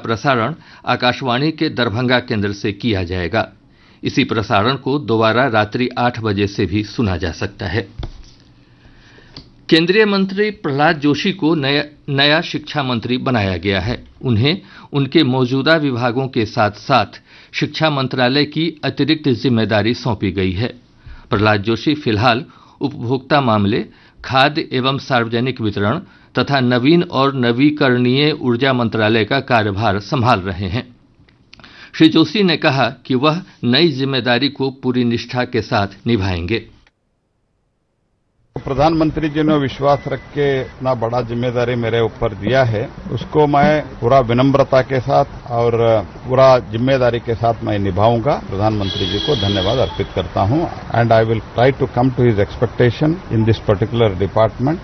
प्रसारण आकाशवाणी के दरभंगा केंद्र से किया जाएगा। इसी प्रसारण को दोबारा रात्रि 8 बजे से भी सुना जा सकता है। केंद्रीय मंत्री प्रहलाद जोशी को नया शिक्षा मंत्री बनाया गया है। उन्हें उनके मौजूदा विभागों के साथ साथ शिक्षा मंत्रालय की अतिरिक्त जिम्मेदारी सौंपी गई है। प्रहलाद जोशी फिलहाल उपभोक्ता मामले, खाद्य एवं सार्वजनिक वितरण तथा नवीन और नवीकरणीय ऊर्जा मंत्रालय का कार्यभार संभाल रहे हैं। श्री जोशी ने कहा कि वह नई जिम्मेदारी को पूरी निष्ठा के साथ निभाएंगे। प्रधानमंत्री जी ने विश्वास रख के इतना बड़ा जिम्मेदारी मेरे ऊपर दिया है, उसको मैं पूरा विनम्रता के साथ और पूरा जिम्मेदारी के साथ मैं निभाऊंगा। प्रधानमंत्री जी को धन्यवाद अर्पित करता हूं and I will try to come to his expectation in this particular department.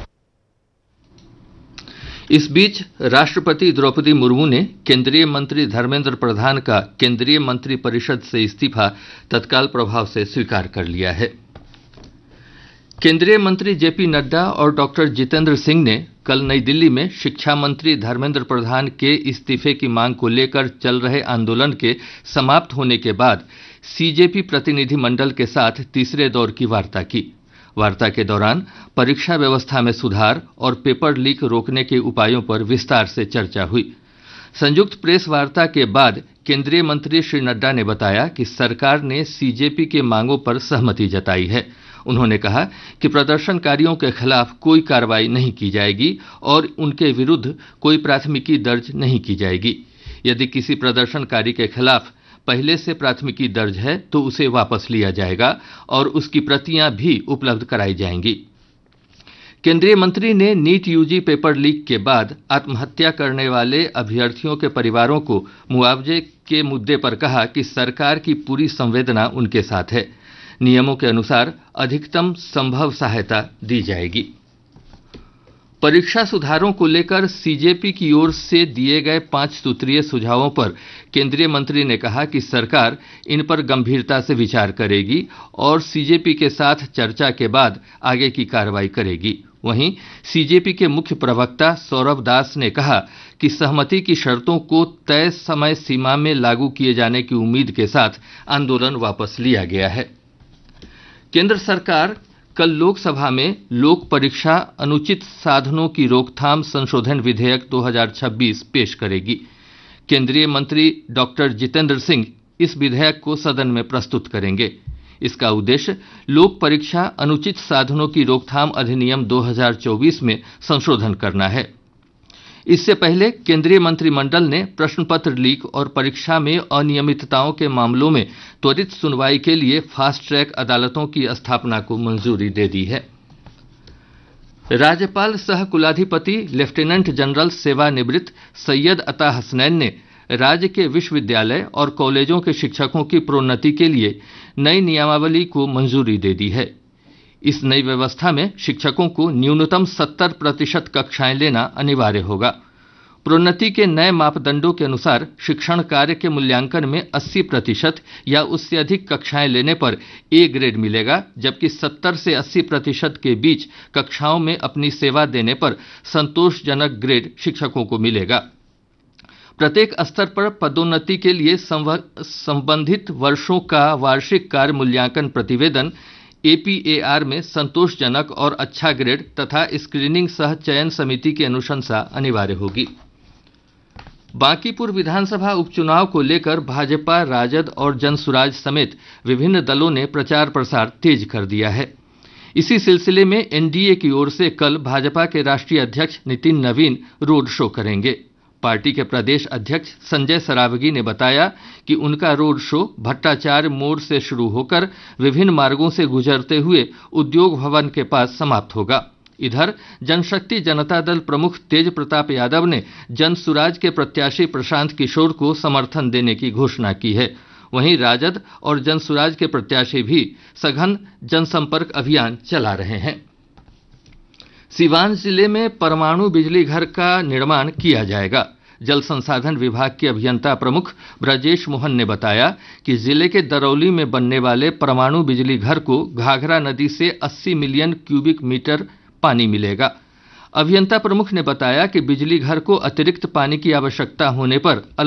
इस बीच राष्ट्रपति द्रौपदी मुर्मू ने केंद्रीय मंत्री धर्मेंद्र प्रधान का केंद्रीय मंत्रिपरिषद से इस्तीफा तत्काल प्रभाव से स्वीकार कर लिया है। केंद्रीय मंत्री जेपी नड्डा और डॉक्टर जितेंद्र सिंह ने कल नई दिल्ली में शिक्षा मंत्री धर्मेंद्र प्रधान के इस्तीफे की मांग को लेकर चल रहे आंदोलन के समाप्त होने के बाद सीजेपी प्रतिनिधि मंडल के साथ तीसरे दौर की वार्ता की। वार्ता के दौरान परीक्षा व्यवस्था में सुधार और पेपर लीक रोकने के उपायों पर विस्तार से चर्चा हुई। संयुक्त प्रेस वार्ता के बाद केंद्रीय मंत्री श्री नड्डा ने बताया कि सरकार ने सीजेपी के मांगों पर सहमति जताई है। उन्होंने कहा कि प्रदर्शनकारियों के खिलाफ कोई कार्रवाई नहीं की जाएगी और उनके विरुद्ध कोई प्राथमिकी दर्ज नहीं की जाएगी। यदि किसी प्रदर्शनकारी के खिलाफ पहले से प्राथमिकी दर्ज है तो उसे वापस लिया जाएगा और उसकी प्रतियां भी उपलब्ध कराई जाएंगी। केंद्रीय मंत्री ने नीट यूजी पेपर लीक के बाद आत्महत्या करने वाले अभ्यर्थियों के परिवारों को मुआवजे के मुद्दे पर कहा कि सरकार की पूरी संवेदना उनके साथ है। नियमों के अनुसार अधिकतम संभव सहायता दी जाएगी। परीक्षा सुधारों को लेकर सीजेपी की ओर से दिए गए 5 सूत्रीय सुझावों पर केंद्रीय मंत्री ने कहा कि सरकार इन पर गंभीरता से विचार करेगी और सीजेपी के साथ चर्चा के बाद आगे की कार्रवाई करेगी। वहीं सीजेपी के मुख्य प्रवक्ता सौरभ दास ने कहा कि सहमति की शर्तों को तय समय सीमा में लागू किए जाने की उम्मीद के साथ आंदोलन वापस लिया गया है। केंद्र सरकार कल लोकसभा में लोक परीक्षा अनुचित साधनों की रोकथाम संशोधन विधेयक 2026 पेश करेगी। केंद्रीय मंत्री डॉक्टर जितेंद्र सिंह इस विधेयक को सदन में प्रस्तुत करेंगे। इसका उद्देश्य लोक परीक्षा अनुचित साधनों की रोकथाम अधिनियम 2024 में संशोधन करना है। इससे पहले केंद्रीय मंत्रिमंडल ने प्रश्न पत्र लीक और परीक्षा में अनियमितताओं के मामलों में त्वरित सुनवाई के लिए फास्ट ट्रैक अदालतों की स्थापना को मंजूरी दे दी है। राज्यपाल सह कुलाधिपति लेफ्टिनेंट जनरल सेवानिवृत्त सैयद अता हसनैन ने राज्य के विश्वविद्यालय और कॉलेजों के शिक्षकों की प्रोन्नति के लिए नई नियमावली को मंजूरी दे दी है। इस नई व्यवस्था में शिक्षकों को न्यूनतम 70% कक्षाएं लेना अनिवार्य होगा। प्रोन्नति के नए मापदंडों के अनुसार शिक्षण कार्य के मूल्यांकन में 80% या उससे अधिक कक्षाएं लेने पर ए ग्रेड मिलेगा, जबकि 70 से 80% के बीच कक्षाओं में अपनी सेवा देने पर संतोषजनक ग्रेड शिक्षकों को मिलेगा। प्रत्येक स्तर पर पदोन्नति के लिए संबंधित वर्षों का वार्षिक कार्य मूल्यांकन प्रतिवेदन एपीएआर में संतोषजनक और अच्छा ग्रेड तथा स्क्रीनिंग सह चयन समिति की अनुशंसा अनिवार्य होगी। बांकीपुर विधानसभा उपचुनाव को लेकर भाजपा, राजद और जनसुराज समेत विभिन्न दलों ने प्रचार प्रसार तेज कर दिया है। इसी सिलसिले में एनडीए की ओर से कल भाजपा के राष्ट्रीय अध्यक्ष नितिन नवीन रोड शो करेंगे। पार्टी के प्रदेश अध्यक्ष संजय सरावगी ने बताया कि उनका रोड शो भट्टाचार्य मोड़ से शुरू होकर विभिन्न मार्गों से गुजरते हुए उद्योग भवन के पास समाप्त होगा। इधर जनशक्ति जनता दल प्रमुख तेज प्रताप यादव ने जनसुराज के प्रत्याशी प्रशांत किशोर को समर्थन देने की घोषणा की है। वहीं राजद और जनसुराज के प्रत्याशी भी सघन जनसंपर्क अभियान चला रहे हैं। सीवान जिले में परमाणु बिजली घर का निर्माण किया जाएगा। जल संसाधन विभाग के अभियंता प्रमुख ब्रजेश मोहन ने बताया कि जिले के दरौली में बनने वाले परमाणु बिजली घर को घाघरा नदी से 80 मिलियन क्यूबिक मीटर पानी मिलेगा। अभियंता प्रमुख ने बताया कि बिजली घर को अतिरिक्त पानी की आवश्यकता होने पर